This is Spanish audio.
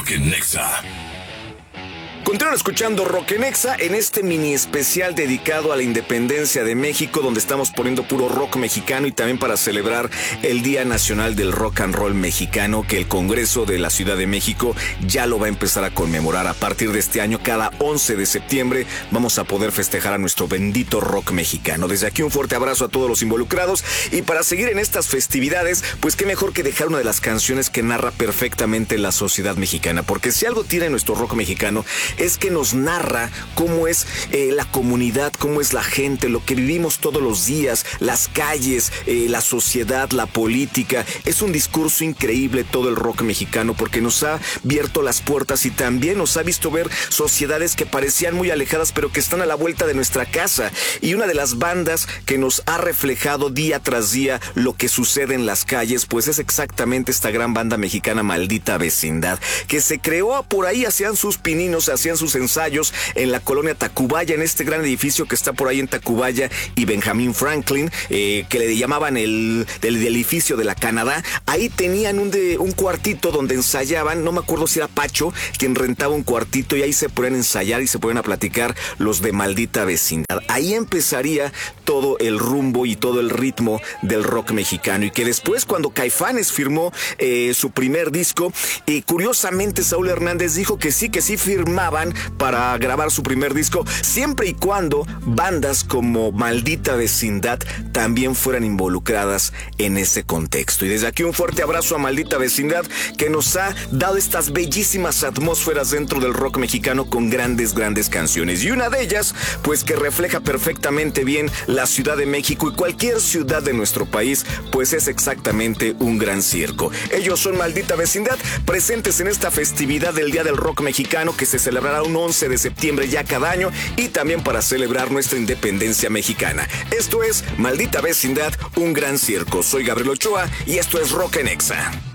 Rock en Nexa. Continúan escuchando Rock en Nexa en este mini especial dedicado a la independencia de México, donde estamos poniendo puro rock mexicano y también para celebrar el Día Nacional del Rock and Roll Mexicano, que el Congreso de la Ciudad de México ya lo va a empezar a conmemorar. A partir de este año, cada 11 de septiembre, vamos a poder festejar a nuestro bendito rock mexicano. Desde aquí un fuerte abrazo a todos los involucrados, y para seguir en estas festividades, pues qué mejor que dejar una de las canciones que narra perfectamente la sociedad mexicana, porque si algo tiene nuestro rock mexicano es que nos narra cómo es la comunidad, cómo es la gente, lo que vivimos todos los días, las calles, la sociedad, la política. Es un discurso increíble todo el rock mexicano, porque nos ha abierto las puertas y también nos ha visto ver sociedades que parecían muy alejadas, pero que están a la vuelta de nuestra casa. Y una de las bandas que nos ha reflejado día tras día lo que sucede en las calles, pues es exactamente esta gran banda mexicana Maldita Vecindad, que se creó por ahí, hacían sus pininos, hacían sus ensayos en la colonia Tacubaya, en este gran edificio que está por ahí en Tacubaya y Benjamin Franklin, que le llamaban el edificio de la Canadá. Ahí tenían un cuartito donde ensayaban, no me acuerdo si era Pacho quien rentaba un cuartito, y ahí se ponían a ensayar y se ponían a platicar los de Maldita Vecindad. Ahí empezaría todo el rumbo y todo el ritmo del rock mexicano, y que después, cuando Caifanes firmó su primer disco, curiosamente Saúl Hernández dijo que sí firmaban para grabar su primer disco, siempre y cuando bandas como Maldita Vecindad también fueran involucradas en ese contexto. Y desde aquí un fuerte abrazo a Maldita Vecindad, que nos ha dado estas bellísimas atmósferas dentro del rock mexicano con grandes canciones. Y una de ellas, pues que refleja perfectamente bien la Ciudad de México y cualquier ciudad de nuestro país, pues es exactamente un gran circo. Ellos son Maldita Vecindad, presentes en esta festividad del Día del Rock Mexicano, que se celebrará un 11 de septiembre ya cada año, y también para celebrar nuestra independencia mexicana. Esto es Maldita Vecindad, un gran circo. Soy Gabriel Ochoa y esto es Rock en Nexa.